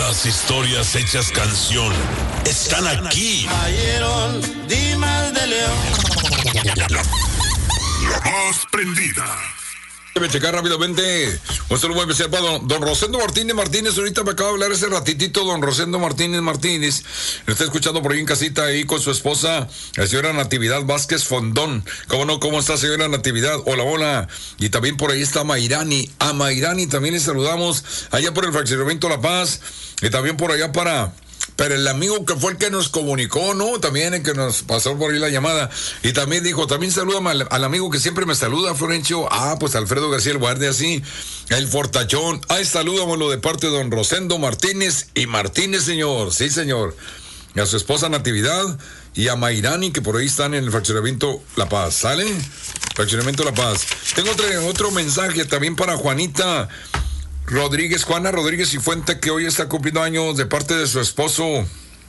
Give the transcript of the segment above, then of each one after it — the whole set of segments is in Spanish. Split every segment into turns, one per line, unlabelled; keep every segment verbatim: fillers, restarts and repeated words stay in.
Las historias hechas canción están aquí.
Cayeron Dimas de León.
La más prendida.
Debe checar rápidamente. Un saludo muy especial para don, don Rosendo Martínez Martínez. Ahorita me acaba de hablar ese ratitito don Rosendo Martínez Martínez. Lo está escuchando por ahí en casita ahí con su esposa, la señora Natividad Vázquez Fondón. ¿Cómo no? ¿Cómo está, señora Natividad? Hola, hola. Y también por ahí está Mayrani. A Mayrani también le saludamos. Allá por el fraccionamiento La Paz. Y también por allá para... Pero el amigo que fue el que nos comunicó, ¿no? También el que nos pasó por ahí la llamada. Y también dijo, también salúdame al, al amigo que siempre me saluda, Florencio. Ah, pues Alfredo García el Guardia, sí. El Fortachón. Ay, salúdamelo de parte de don Rosendo Martínez y Martínez, señor. Sí, señor. Y a su esposa Natividad y a Mayrani, que por ahí están en el fraccionamiento La Paz. ¿Sale? Fraccionamiento La Paz. Tengo otro, otro mensaje también para Juanita Rodríguez, Juana Rodríguez y Fuente, que hoy está cumpliendo años de parte de su esposo,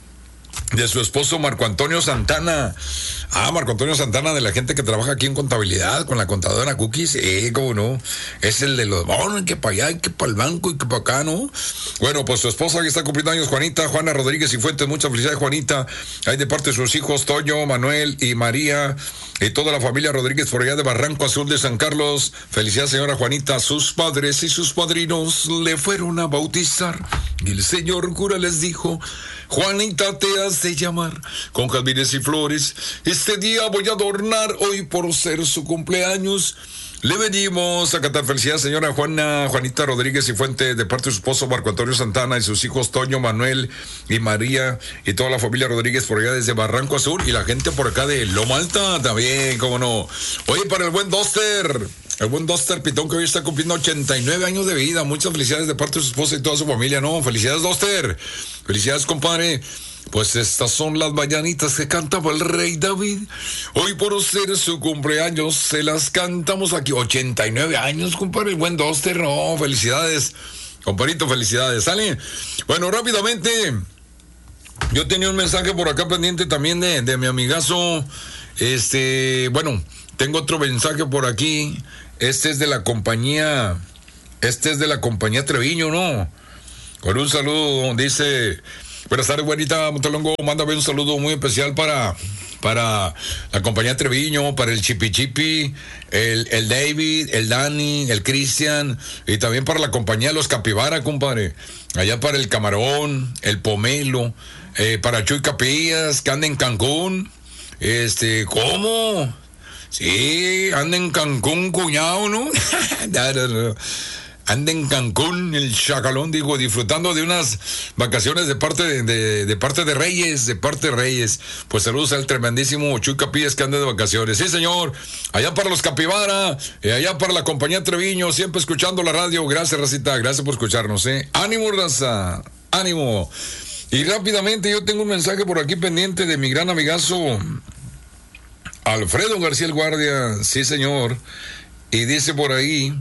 de su esposo Marco Antonio Santana. Ah, Marco Antonio Santana, de la gente que trabaja aquí en contabilidad con la contadora Cookies. Eh, cómo no. Es el de los, bueno, que para allá, y que para el banco, y que para acá, ¿no? Bueno, pues su esposa que está cumpliendo años, Juanita, Juana Rodríguez y Fuentes. Mucha felicidad, Juanita. Hay de parte de sus hijos, Toño, Manuel y María, y toda la familia Rodríguez por allá de Barranco Azul de San Carlos. Felicidad, señora Juanita. Sus padres y sus padrinos le fueron a bautizar. Y el señor cura les dijo, Juanita, te has de llamar con jazmines y flores. Este día voy a adornar, hoy por ser su cumpleaños. Le venimos a cantar felicidad, señora Juana, Juanita Rodríguez y Fuente, de parte de su esposo Marco Antonio Santana y sus hijos Toño, Manuel y María, y toda la familia Rodríguez por allá desde Barranco Azul, y la gente por acá de Loma Alta también, cómo no. Oye, para el buen Duster, el buen Duster Pitón, que hoy está cumpliendo ochenta y nueve años de vida. Muchas felicidades de parte de su esposa y toda su familia, ¿no? Felicidades, Duster. Felicidades, compadre. Pues estas son las mañanitas que cantaba el rey David. Hoy por ser su cumpleaños se las cantamos aquí. ochenta y nueve años, compadre, el buen Duster. No, felicidades, compadrito, felicidades. ¿Sale? Bueno, rápidamente, yo tenía un mensaje por acá pendiente también de, de mi amigazo. Este, bueno, tengo otro mensaje por aquí. Este es de la compañía, este es de la compañía Treviño, ¿no? Con un saludo, dice... Buenas tardes, Juanita Montelongo. Mándame un saludo muy especial para, para la compañía Treviño, para el Chipi Chipi, el, el David, el Dani, el Cristian, y también para la compañía Los Capibara, compadre. Allá para el Camarón, el Pomelo, eh, para Chuy Capillas, que anda en Cancún. Este, ¿cómo? Sí, anda en Cancún, cuñado, ¿no? no, no, no. Anda en Cancún, el chacalón, digo, disfrutando de unas vacaciones de parte de, de, de parte de Reyes, de parte de Reyes. Pues saludos al tremendísimo Chuy Capillas que anda de vacaciones. Sí, señor, allá para los Capibara, eh, allá para la compañía Treviño, siempre escuchando la radio. Gracias, Racita, gracias por escucharnos, ¿eh? Ánimo, raza, ánimo. Y rápidamente yo tengo un mensaje por aquí pendiente de mi gran amigazo Alfredo García el Guardia. Sí, señor. Y dice por ahí...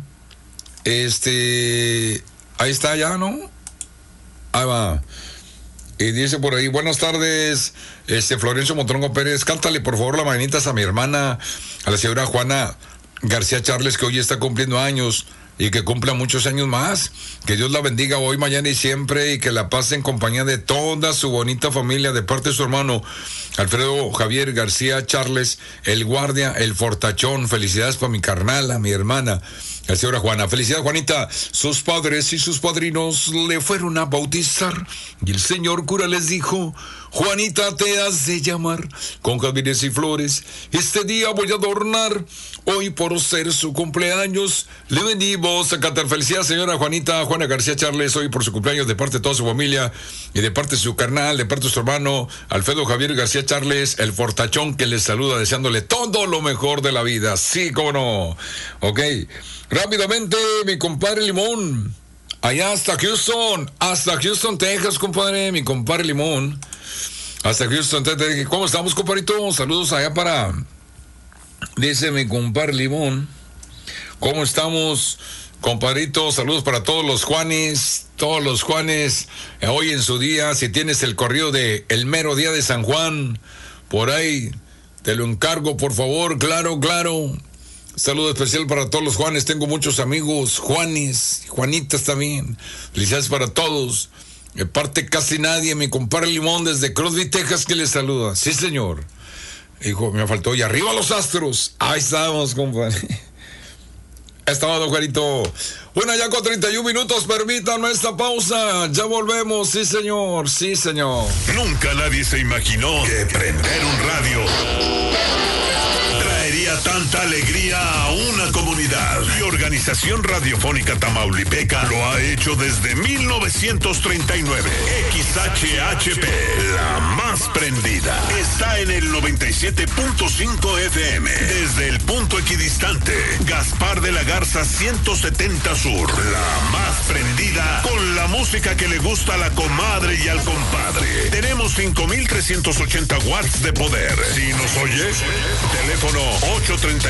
Este, ahí está ya, ¿no? Ahí va. Y dice por ahí, buenas tardes, este, Florencio Montelongo Pérez, cántale por favor las mañanitas a mi hermana, a la señora Juana García Charles, que hoy está cumpliendo años, y que cumpla muchos años más. Que Dios la bendiga hoy, mañana y siempre, y que la pase en compañía de toda su bonita familia, de parte de su hermano Alfredo Javier García Charles, el Guardia, el Fortachón. Felicidades para mi carnala, mi hermana, la señora Juana. Felicidades, Juanita. Sus padres y sus padrinos le fueron a bautizar, y el señor cura les dijo, Juanita, te has de llamar con jazmines y flores. Este día voy a adornar, hoy por ser su cumpleaños. Le venimos a cantar felicidad, señora Juanita, Juana García Charles, hoy por su cumpleaños, de parte de toda su familia, y de parte de su carnal, de parte de su hermano Alfredo Javier García Charles, el Fortachón, que les saluda deseándole todo lo mejor de la vida. Sí, cómo no. Ok. Rápidamente, mi compadre Limón, allá hasta Houston, hasta Houston, Texas, compadre, mi compadre Limón, hasta Houston, Texas. ¿Cómo estamos, compadrito? Saludos allá para, dice mi compadre Limón, ¿cómo estamos, compadrito? Saludos para todos los Juanes, todos los Juanes, eh, hoy en su día. Si tienes el corrido de el mero día de San Juan, por ahí, te lo encargo, por favor, claro, claro. Saludo especial para todos los Juanes. Tengo muchos amigos Juanes, Juanitas también. Felicidades para todos. De parte casi nadie, mi compadre Limón desde Crosby, Texas, que le saluda. Sí, señor. Hijo, me faltó. Y arriba los Astros. Ahí estamos, compadre. Estaba, don Juanito. Bueno, ya con treinta y un minutos, permítanme esta pausa. Ya volvemos, sí, señor. Sí, señor.
Nunca nadie se imaginó que prender un radio traería tanta alegría a una comunidad. Y Organización Radiofónica Tamaulipeca lo ha hecho desde mil novecientos treinta y nueve. X H H P, la más prendida, está en el noventa y siete punto cinco F M. Desde el punto equidistante, Gaspar de la Garza ciento setenta Sur. La más prendida con la música que le gusta a la comadre y al compadre. Tenemos cinco mil trescientos ochenta watts de poder. Si nos oyes, teléfono ocho treinta